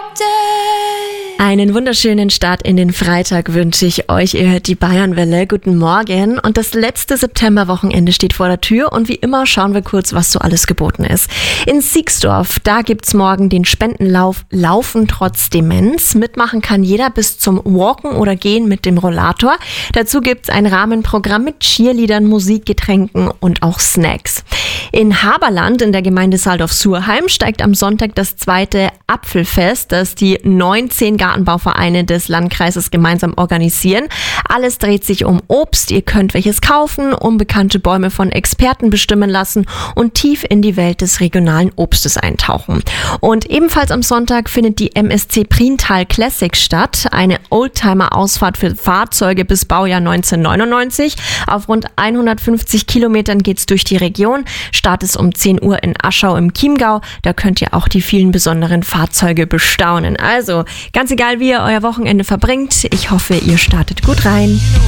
Einen wunderschönen Start in den Freitag wünsche ich euch. Ihr hört die Bayernwelle. Guten Morgen. Und das letzte Septemberwochenende steht vor der Tür. Und wie immer schauen wir kurz, was so alles geboten ist. In Siegsdorf, da gibt's morgen den Spendenlauf Laufen trotz Demenz. Mitmachen kann jeder bis zum Walken oder Gehen mit dem Rollator. Dazu gibt's ein Rahmenprogramm mit Cheerleadern, Musik, Getränken und auch Snacks. In Haberland in der Gemeinde Saldorf-Surheim steigt am Sonntag das zweite Apfelfest, das die 19 Gartenbauvereine des Landkreises gemeinsam organisieren. Alles dreht sich um Obst. Ihr könnt welches kaufen, unbekannte Bäume von Experten bestimmen lassen und tief in die Welt des regionalen Obstes eintauchen. Und ebenfalls am Sonntag findet die MSC Priental Classic statt, eine Oldtimer-Ausfahrt für Fahrzeuge bis Baujahr 1999. Auf rund 150 Kilometern geht's durch die Region. Start ist um 10 Uhr in Aschau im Chiemgau. Da könnt ihr auch die vielen besonderen Fahrzeuge bestaunen. Also, ganz egal, wie ihr euer Wochenende verbringt, ich hoffe, ihr startet gut rein.